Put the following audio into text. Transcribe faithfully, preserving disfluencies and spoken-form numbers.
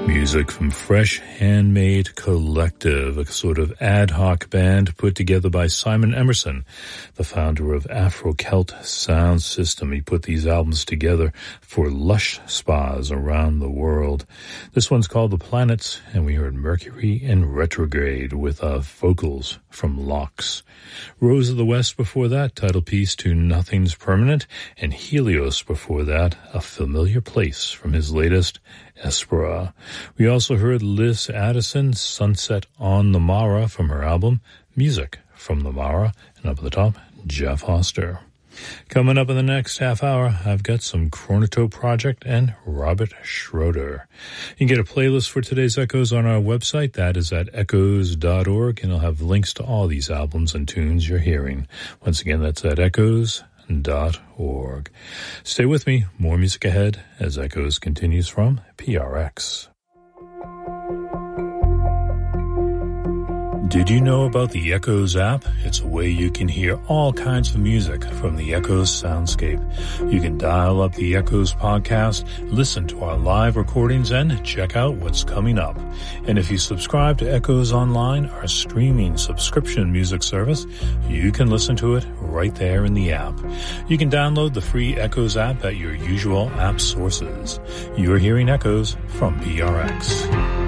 Music from Fresh Handmade Collective, a sort of ad hoc band put together by Simon Emerson, the founder of Afro-Celt Sound System. He put these albums together for lush spas around the world. This one's called The Planets, and we heard Mercury in Retrograde with uh, vocals from Lox. Rose of the West before that, title piece to Nothing's Permanent, and Helios before that, A Familiar Place from his latest Espera. We also heard Liz Addison, Sunset on the Mara from her album Music from the Mara, and up at the top, Jeff Hoster. Coming up in the next half hour, I've got some Chronotope Project and Robert Schroeder. You can get a playlist for today's Echoes on our website. That is at echoes dot org, and I'll have links to all these albums and tunes you're hearing. Once again, that's at echoes dot org. Stay with me. More music ahead as Echoes continues from P R X. Did you know about the Echoes app? It's a way you can hear all kinds of music from the Echoes soundscape. You can dial up the Echoes podcast, listen to our live recordings, and check out what's coming up. And if you subscribe to Echoes Online, our streaming subscription music service, you can listen to it right there in the app. You can download the free Echoes app at your usual app sources. You're hearing Echoes from P R X.